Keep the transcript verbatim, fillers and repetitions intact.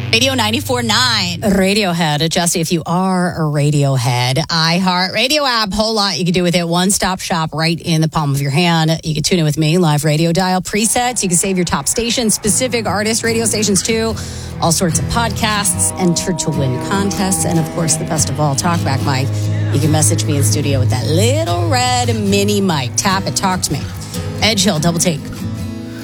Radio ninety-four point nine. Radiohead. Jesse, if you are a Radiohead, iHeartRadio app, whole lot you can do with it. One-stop shop right in the palm of your hand. You can tune in with me, live radio dial presets. You can save your top stations, specific artist radio stations too. All sorts of podcasts, enter to win contests, and of course, the best of all, Talkback mic. You can message me in studio with that little red mini mic. Tap it, talk to me. Edge Hill, Double Take.